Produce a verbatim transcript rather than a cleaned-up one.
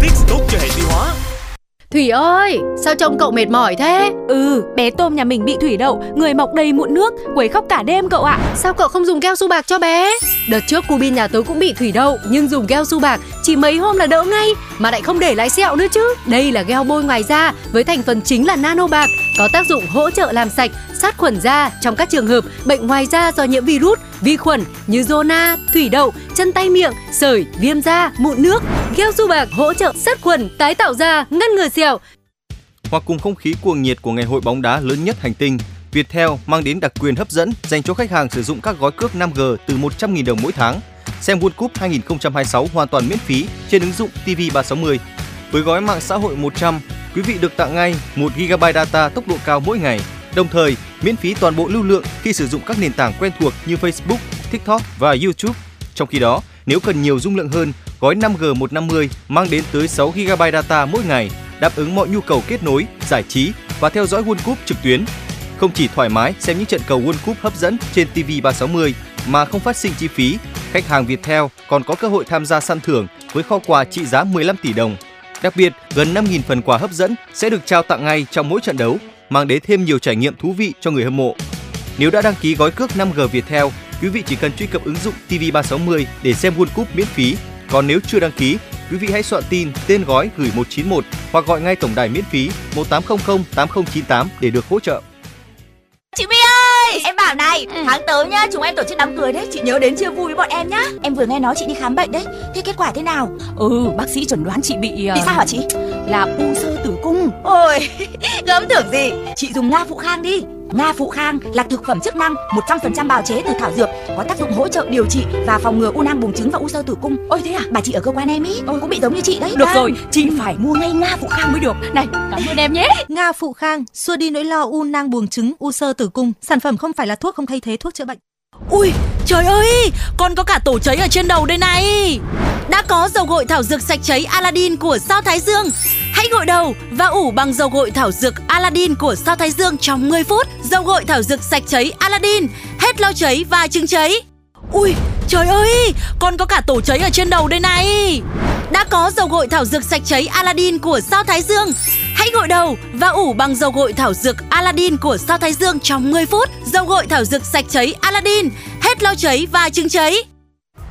Matrix tốt cho hệ tiêu hóa. Thủy ơi, sao trông cậu mệt mỏi thế? Ừ, bé Tôm nhà mình bị thủy đậu, người mọc đầy mụn nước, quấy khóc cả đêm cậu ạ. Sao cậu không dùng keo su bạc cho bé? Đợt trước Cubin nhà tớ cũng bị thủy đậu, nhưng dùng keo su bạc chỉ mấy hôm là đỡ ngay, mà lại không để lại sẹo nữa chứ. Đây là gel bôi ngoài da với thành phần chính là nano bạc, có tác dụng hỗ trợ làm sạch, sát khuẩn da trong các trường hợp bệnh ngoài da do nhiễm virus, vi khuẩn như zona, thủy đậu, chân tay miệng, sởi, viêm da, mụn nước. Gel su bạc hỗ trợ sát khuẩn, tái tạo da, ngăn ngừa sẹo. Hoặc cùng không khí cuồng nhiệt của ngày hội bóng đá lớn nhất hành tinh, Viettel mang đến đặc quyền hấp dẫn dành cho khách hàng sử dụng các gói cước năm G từ một trăm nghìn đồng mỗi tháng. Xem World Cup hai không hai sáu hoàn toàn miễn phí trên ứng dụng ti vi ba sáu mươi. Với gói mạng xã hội một trăm, quý vị được tặng ngay một gi ga bai data tốc độ cao mỗi ngày, đồng thời miễn phí toàn bộ lưu lượng khi sử dụng các nền tảng quen thuộc như Facebook, TikTok và YouTube. Trong khi đó, nếu cần nhiều dung lượng hơn, gói năm G một trăm năm mươi mang đến tới sáu gi ga bai data mỗi ngày, đáp ứng mọi nhu cầu kết nối, giải trí và theo dõi World Cup trực tuyến. Không chỉ thoải mái xem những trận cầu World Cup hấp dẫn trên ti vi ba sáu mươi mà không phát sinh chi phí, khách hàng Viettel còn có cơ hội tham gia săn thưởng với kho quà trị giá mười lăm tỷ đồng. Đặc biệt, gần năm nghìn phần quà hấp dẫn sẽ được trao tặng ngay trong mỗi trận đấu, mang đến thêm nhiều trải nghiệm thú vị cho người hâm mộ. Nếu đã đăng ký gói cước năm G Viettel, quý vị chỉ cần truy cập ứng dụng ti vi ba sáu mươi để xem World Cup miễn phí. Còn nếu chưa đăng ký, quý vị hãy soạn tin, tên gói gửi một chín một hoặc gọi ngay tổng đài miễn phí một tám không không tám không chín tám để được hỗ trợ. Chị My ơi, em bảo này, tháng tới nhá, chúng em tổ chức đám cưới đấy, chị nhớ đến chia vui với bọn em nhá. Em vừa nghe nói chị đi khám bệnh đấy, thế kết quả thế nào? Ừ, bác sĩ chẩn đoán chị bị uh... Bị sao hả chị? Là u xơ tử cung. Ôi, gớm tưởng gì, chị dùng Nga Phụ Khang đi. Nga Phụ Khang là thực phẩm chức năng một trăm phần trăm bào chế từ thảo dược, có tác dụng hỗ trợ điều trị và phòng ngừa u nang buồng trứng và u xơ tử cung. Ôi thế à, bà chị ở cơ quan em ý cũng bị giống như chị đấy. Được à. Rồi, chị phải mua ngay Nga Phụ Khang mới được. Này, cảm ơn em nhé. Nga Phụ Khang xua đi nỗi lo u nang buồng trứng, u xơ tử cung. Sản phẩm không phải là thuốc, không thay thế thuốc chữa bệnh. Ui, trời ơi, con có cả tổ cháy ở trên đầu đây này. Đã có dầu gội thảo dược sạch cháy Aladdin của Sao Thái Dương. Hãy gội đầu và ủ bằng dầu gội thảo dược Aladdin của Sao Thái Dương trong mười phút. Dầu gội thảo dược sạch cháy Aladdin, hết lau cháy và chứng cháy. Ui, trời ơi, con có cả tổ cháy ở trên đầu đây này. Đã có dầu gội thảo dược sạch cháy Aladdin của Sao Thái Dương. Hãy gội đầu và ủ bằng dầu gội thảo dược Aladdin của Sao Thái Dương trong mười phút. Dầu gội thảo dược sạch cháy Aladdin, hết lau cháy và chứng cháy.